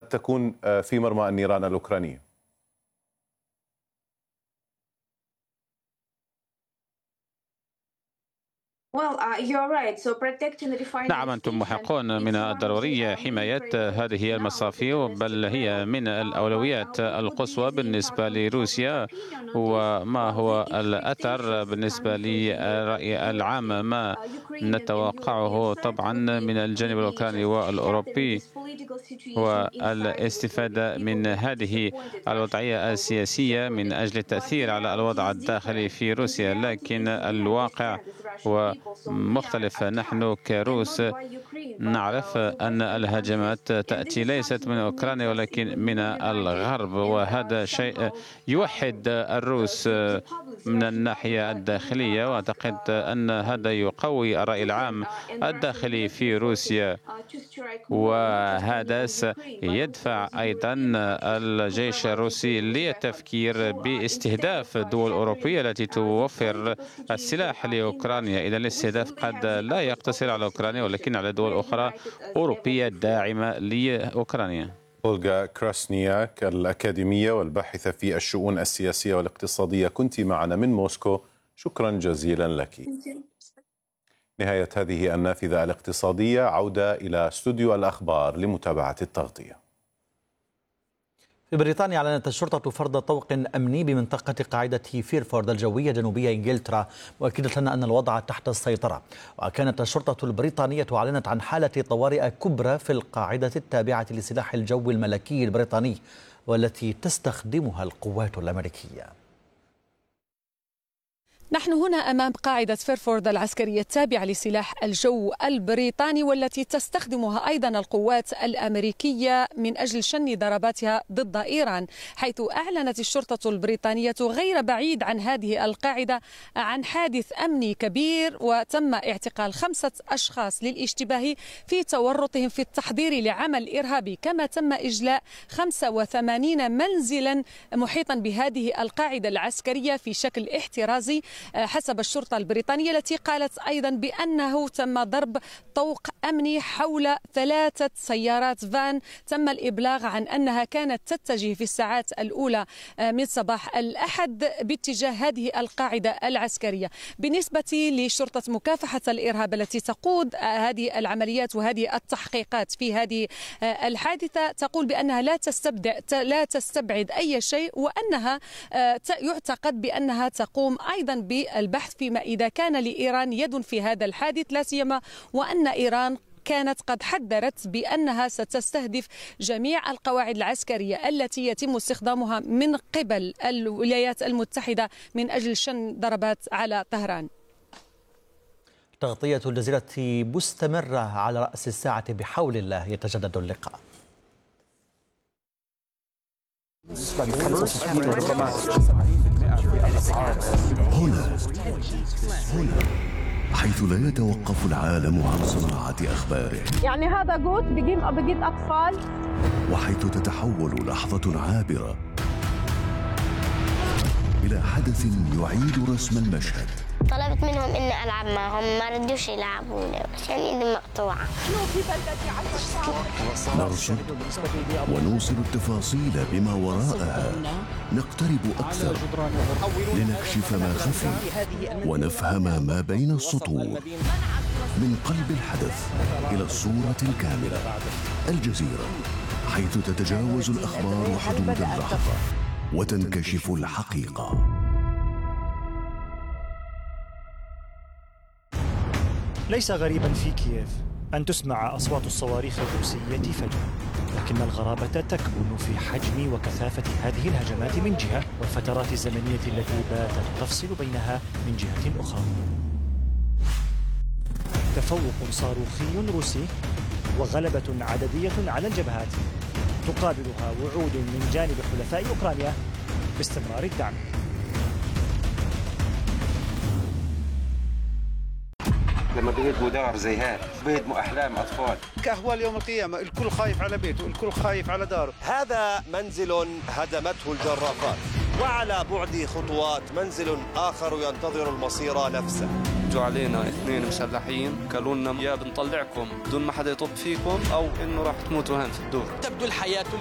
تكون في مرمى النيران الأوكرانية؟ نعم، أنتم محقون. من الضروري حماية هذه المصافي، بل هي من الأولويات القصوى بالنسبة لروسيا. وما هو الأثر بالنسبة للرأي العام؟ ما نتوقعه طبعا من الجانب الأوكراني والأوروبي والاستفادة من هذه الوضعية السياسية من أجل التأثير على الوضع الداخلي في روسيا. لكن الواقع هو مختلف. نحن كروس نعرف أن الهجمات تأتي ليست من أوكرانيا ولكن من الغرب، وهذا شيء يوحد الروس من الناحية الداخلية، وأعتقد أن هذا يقوي الرأي العام الداخلي في روسيا، وهذا سيدفع أيضا الجيش الروسي للتفكير باستهداف دول أوروبية التي توفر السلاح لأوكرانيا. إذا الاستهداف قد لا يقتصر على أوكرانيا ولكن على دول أخرى أوروبية داعمة لأوكرانيا. أولغا كراسنياك الأكاديمية والباحثة في الشؤون السياسية والاقتصادية، كنت معنا من موسكو، شكرا جزيلا لك. نهاية هذه النافذة الاقتصادية، عودة إلى استوديو الأخبار لمتابعة التغطية. في بريطانيا أعلنت الشرطة فرض طوق أمني بمنطقة قاعدة فيرفورد الجوية جنوبية إنجلترا، مؤكدة أن الوضع تحت السيطرة. وكانت الشرطة البريطانية أعلنت عن حالة طوارئ كبرى في القاعدة التابعة لسلاح الجو الملكي البريطاني والتي تستخدمها القوات الأمريكية. نحن هنا أمام قاعدة فيرفورد العسكرية التابعة لسلاح الجو البريطاني والتي تستخدمها أيضا القوات الأمريكية من أجل شن ضرباتها ضد إيران، حيث أعلنت الشرطة البريطانية غير بعيد عن هذه القاعدة عن حادث أمني كبير، وتم اعتقال 5 أشخاص للاشتباه في تورطهم في التحضير لعمل إرهابي، كما تم إجلاء 85 منزلا محيطا بهذه القاعدة العسكرية في شكل احترازي حسب الشرطة البريطانية، التي قالت أيضا بأنه تم ضرب طوق أمني حول 3 سيارات فان تم الإبلاغ عن أنها كانت تتجه في الساعات الأولى من صباح الأحد باتجاه هذه القاعدة العسكرية. بالنسبة لشرطة مكافحة الإرهاب التي تقود هذه العمليات وهذه التحقيقات في هذه الحادثة، تقول بأنها لا تستبعد أي شيء، وأنها يعتقد بأنها تقوم أيضا بالبحث فيما إذا كان لإيران يد في هذا الحادث، لا سيما وأن إيران كانت قد حذرت بأنها ستستهدف جميع القواعد العسكرية التي يتم استخدامها من قبل الولايات المتحدة من أجل شن ضربات على طهران. تغطية الجزيرة مستمرة على رأس الساعة، بحول الله يتجدد اللقاء. هنا حيث لا يتوقف العالم عن صناعة أخباره، يعني هذا قوت بجيب أطفال، وحيث تتحول لحظة عابرة إلى حدث يعيد رسم المشهد. طلبت منهم إني ألعب معهم، ما ردوش يلعبوني عشان إيدي مقطوعة. نرصد ونوصل التفاصيل بما وراءها، نقترب أكثر لنكشف ما خفي ونفهم ما بين السطور. من قلب الحدث إلى الصورة الكاملة، الجزيرة، حيث تتجاوز الأخبار حدود اللحظة وتنكشف الحقيقة. ليس غريبا في كييف أن تسمع أصوات الصواريخ الروسية فجأة، لكن الغرابة تكمن في حجم وكثافة هذه الهجمات من جهة، والفترات الزمنية التي باتت تفصل بينها من جهة أخرى. تفوق صاروخي روسي وغلبة عددية على الجبهات تقابلها وعود من جانب حلفاء أوكرانيا باستمرار الدعم. لما بيهدموا دار زي هذا بيهدموا أحلام أطفال. كأهوال يوم القيامة، الكل خايف على بيته، الكل خايف على داره. هذا منزل هدمته الجرافات، وعلى بعد خطوات منزل آخر ينتظر المصير نفسه. جو علينا 2 مسلحين قالوا لنا يا بنطلعكم بدون ما حدا يطب فيكم أو إنه راح تموتوا هون في الدور. تبدو الحياة